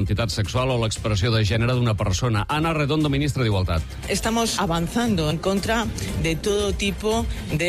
identitat sexual o l'expressió de gènere d'una persona. Ana Redondo, ministra d'Igualtat. Estamos avanzando en contra de todo tipo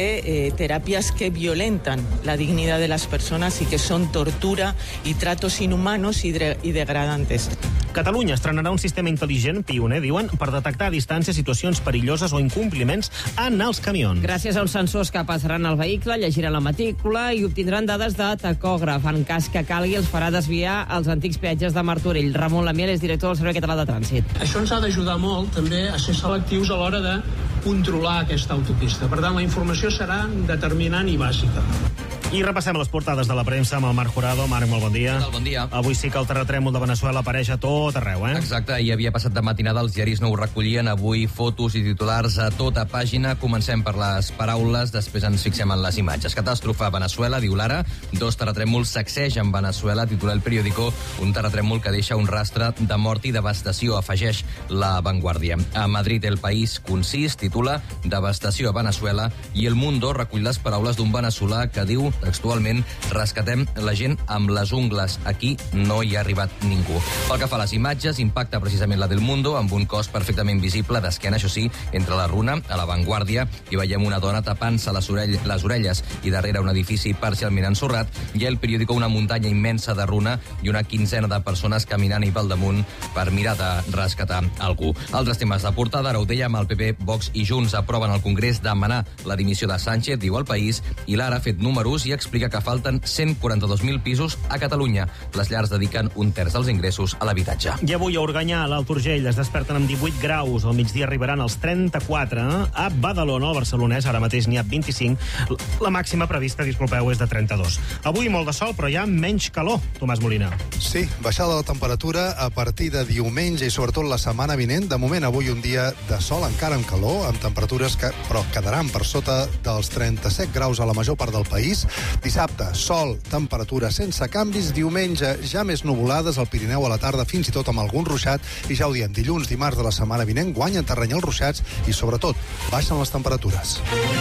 de terapias que violentan la dignidad de las personas y que son tortura y tratos inhumanos y degradantes. Catalunya estrenarà un sistema intel·ligent, pioner, diuen, per detectar a distància situacions perilloses o incompliments en els camions. Gràcies a uns sensors que passaran al vehicle, llegiran la matrícula i obtindran dades de tacògraf. En cas que calgui, els farà desviar als antics peatges de Martorell. Ramon Lamiel és director del Servei Català de Trànsit. Això ens ha d'ajudar molt també a ser selectius a l'hora de controlar aquesta autopista. Per tant, la informació serà determinant i bàsica. I repassem les portades de la premsa amb el Marc Jurado. Marc, molt bon dia. Bon dia. Avui sí que el terratrèmol de Veneçuela apareix a tot arreu, eh? Exacte, i havia passat de matinada, els diaris no ho recollien, avui fotos i titulars a tota pàgina. Comencem per les paraules, després ens fixem en les imatges. Catàstrofe a Veneçuela, diu l'Ara, 2 terratrèmols sacsegen Veneçuela, titula El Periódico, un terratrèmol que deixa un rastre de mort i devastació, afegeix La Vanguardia. A Madrid, El País concís, titula Devastació a Veneçuela, i El Mundo recull les paraules d'un veneçolà que diu textualment, rescatem la gent amb les ungles, aquí no hi ha arribat ningú. Pel que fa a les imatges, impacta precisament la del Mundo, amb un cos perfectament visible d'esquena, això sí, entre la runa, a La Vanguardia, i veiem una dona tapant-se les orelles i darrere un edifici parcialment ensorrat, i El Periódico una muntanya immensa de runa i una quinzena de persones caminant-hi pel damunt per mirar de rescatar algú. Altres temes de portada, ara ho dèiem, el PP, Vox i Junts aproven al Congrés demanar la dimissió de Sánchez, diu El País, i l'Ara ha fet números i explica que falten 142.000 pisos a Catalunya. Les llars dediquen un terç dels ingressos a l'habitatge. I avui a Organyà, a l'Alt Urgell, es desperten amb 18 graus. Al migdia arribaran als 34. A Badalona, al barcelonès, ara mateix n'hi ha 25. La màxima prevista, disculpeu, és de 32. Avui molt de sol, però hi ha menys calor. Tomàs Molina. Sí, baixada la temperatura a partir de diumenge i sobretot la setmana vinent. De moment, avui un dia de sol, encara amb calor, amb temperatures que però quedaran per sota dels 37 graus a la major part del país. Dissabte, sol, temperatura sense canvis. Diumenge, ja més nuvolades al Pirineu a la tarda, fins i tot amb algun ruixat. I ja ho diem, dilluns, dimarts de la setmana vinent guanyen terreny els ruixats i, sobretot, baixen les temperatures.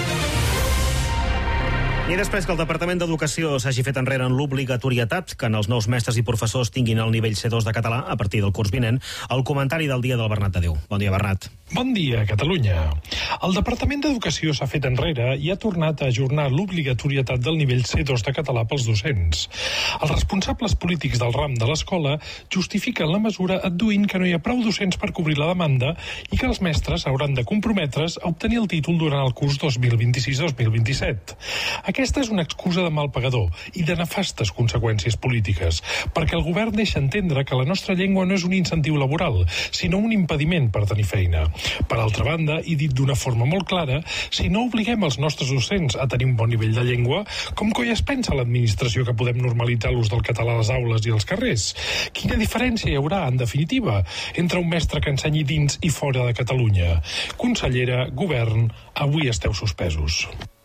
I després que el Departament d'Educació s'hagi fet enrere en l'obligatorietat que en els nous mestres i professors tinguin el nivell C2 de català a partir del curs vinent, el comentari del dia del Bernat de Déu. Bon dia, Bernat. Bon dia, Catalunya. El Departament d'Educació s'ha fet enrere i ha tornat a ajornar l'obligatorietat del nivell C2 de català pels docents. Els responsables polítics del ram de l'escola justifiquen la mesura adduint que no hi ha prou docents per cobrir la demanda i que els mestres hauran de comprometre's a obtenir el títol durant el curs 2026-2027. Aquesta és una excusa de mal pagador i de nefastes conseqüències polítiques, perquè el govern deixa entendre que la nostra llengua no és un incentiu laboral, sinó un impediment per tenir feina. Per altra banda, i dit d'una forma molt clara, si no obliguem els nostres docents a tenir un bon nivell de llengua, com coi es pensa l'administració que podem normalitzar l'ús del català a les aules i als carrers? Quina diferència hi haurà, en definitiva, entre un mestre que ensenyi dins i fora de Catalunya? Consellera, govern, avui esteu suspesos.